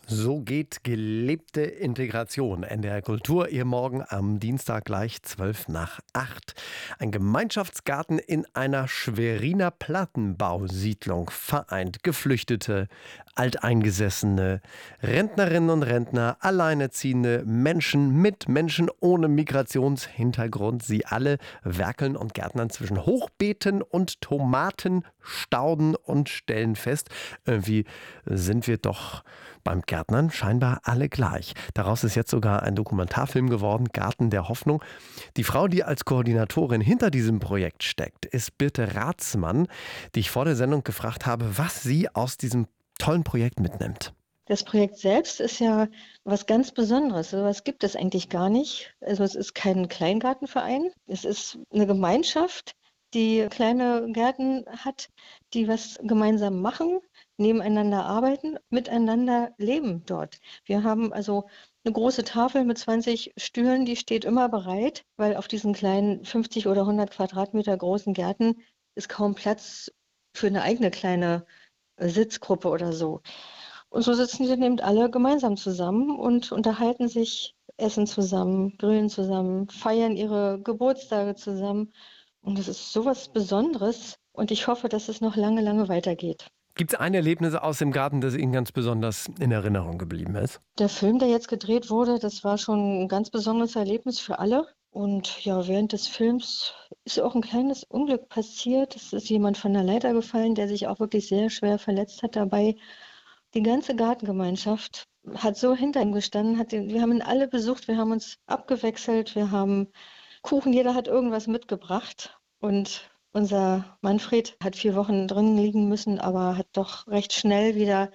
So geht gelebte Integration. NDR Kultur, ihr Morgen am Dienstag gleich 7:55. Ein Gemeinschaftsgarten in einer Schweriner Plattenbausiedlung vereint Geflüchtete, Alteingesessene, Rentnerinnen und Rentner, Alleinerziehende, Menschen mit Menschen ohne Migrationshintergrund. Sie alle werkeln und gärtnern zwischen Hochbeeten und Tomatenstauden und stellen fest, irgendwie sind wir doch beim Gärtnern scheinbar alle gleich. Daraus ist jetzt sogar ein Dokumentarfilm geworden, Garten der Hoffnung. Die Frau, die als Koordinatorin hinter diesem Projekt steckt, ist Birte Ratzmann, die ich vor der Sendung gefragt habe, was sie aus diesem tollen Projekt mitnimmt. Das Projekt selbst ist ja was ganz Besonderes. So was gibt es eigentlich gar nicht. Also es ist kein Kleingartenverein. Es ist eine Gemeinschaft, die kleine Gärten hat, die was gemeinsam machen, nebeneinander arbeiten, miteinander leben dort. Wir haben also eine große Tafel mit 20 Stühlen, die steht immer bereit, weil auf diesen kleinen 50 oder 100 Quadratmeter großen Gärten ist kaum Platz für eine eigene kleine Sitzgruppe oder so. Und so sitzen die dann eben alle gemeinsam zusammen und unterhalten sich, essen zusammen, grillen zusammen, feiern ihre Geburtstage zusammen. Und das ist sowas Besonderes. Und ich hoffe, dass es noch lange, lange weitergeht. Gibt es ein Erlebnis aus dem Garten, das Ihnen ganz besonders in Erinnerung geblieben ist? Der Film, der jetzt gedreht wurde, das war schon ein ganz besonderes Erlebnis für alle. Und ja, während des Films ist auch ein kleines Unglück passiert. Es ist jemand von der Leiter gefallen, der sich auch wirklich sehr schwer verletzt hat dabei. Die ganze Gartengemeinschaft hat so hinter ihm gestanden, wir haben ihn alle besucht, wir haben uns abgewechselt, wir haben Kuchen, jeder hat irgendwas mitgebracht. Und unser Manfred hat 4 Wochen drin liegen müssen, aber hat doch recht schnell wieder,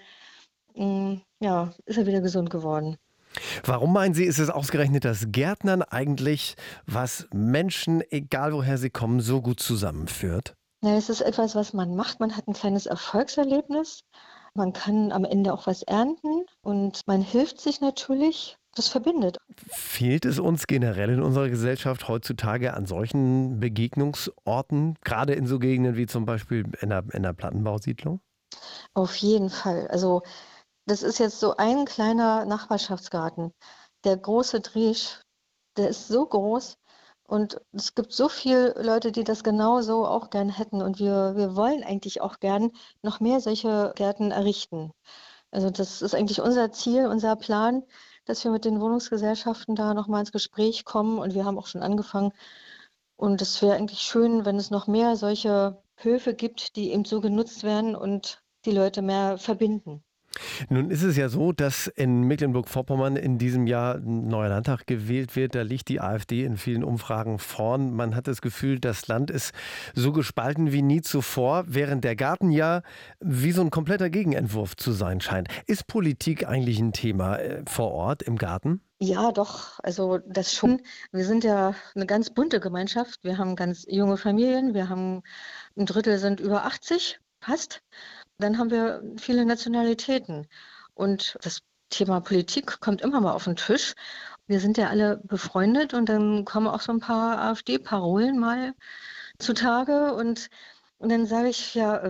ja, ist er wieder gesund geworden. Warum meinen Sie, ist es ausgerechnet das Gärtnern eigentlich, was Menschen, egal woher sie kommen, so gut zusammenführt? Ja, es ist etwas, was man macht. Man hat ein kleines Erfolgserlebnis. Man kann am Ende auch was ernten und man hilft sich natürlich. Das verbindet. Fehlt es uns generell in unserer Gesellschaft heutzutage an solchen Begegnungsorten, gerade in so Gegenden wie zum Beispiel in einer Plattenbausiedlung? Auf jeden Fall. Also das ist jetzt so ein kleiner Nachbarschaftsgarten. Der große Driesch, der ist so groß und es gibt so viele Leute, die das genauso auch gern hätten. Und wir wollen eigentlich auch gern noch mehr solche Gärten errichten. Also das ist eigentlich unser Ziel, unser Plan, dass wir mit den Wohnungsgesellschaften da nochmal ins Gespräch kommen. Und wir haben auch schon angefangen. Und es wäre eigentlich schön, wenn es noch mehr solche Höfe gibt, die eben so genutzt werden und die Leute mehr verbinden. Nun ist es ja so, dass in Mecklenburg-Vorpommern in diesem Jahr ein neuer Landtag gewählt wird. Da liegt die AfD in vielen Umfragen vorn. Man hat das Gefühl, das Land ist so gespalten wie nie zuvor, während der Garten ja wie so ein kompletter Gegenentwurf zu sein scheint. Ist Politik eigentlich ein Thema vor Ort im Garten? Ja, doch, also das schon. Wir sind ja eine ganz bunte Gemeinschaft. Wir haben ganz junge Familien. Wir haben ein Drittel sind über 80, fast. Dann haben wir viele Nationalitäten. Und das Thema Politik kommt immer mal auf den Tisch. Wir sind ja alle befreundet und dann kommen auch so ein paar AfD-Parolen mal zutage. Und dann sage ich ja,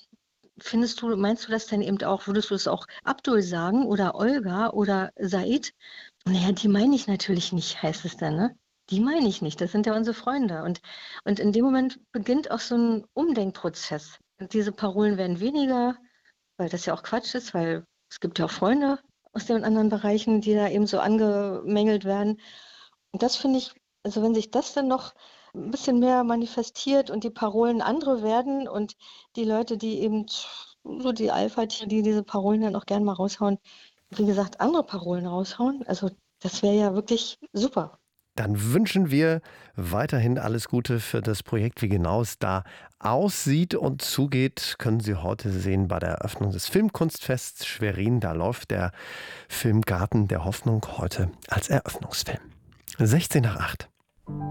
meinst du das denn eben auch, würdest du es auch Abdul sagen oder Olga oder Said? Naja, die meine ich natürlich nicht, heißt es dann, ne? Die meine ich nicht, das sind ja unsere Freunde. Und in dem Moment beginnt auch so ein Umdenkprozess. Und diese Parolen werden weniger, weil das ja auch Quatsch ist, weil es gibt ja auch Freunde aus den anderen Bereichen, die da eben so angemängelt werden. Und das finde ich, also wenn sich das dann noch ein bisschen mehr manifestiert und die Parolen andere werden und die Leute, die eben so die Alpha-Tiere, die diese Parolen dann auch gern mal raushauen, wie gesagt, andere Parolen raushauen, also das wäre ja wirklich super. Dann wünschen wir weiterhin alles Gute für das Projekt. Wie genau es da aussieht und zugeht, können Sie heute sehen bei der Eröffnung des Filmkunstfests Schwerin. Da läuft der Film Garten der Hoffnung heute als Eröffnungsfilm. 7:45.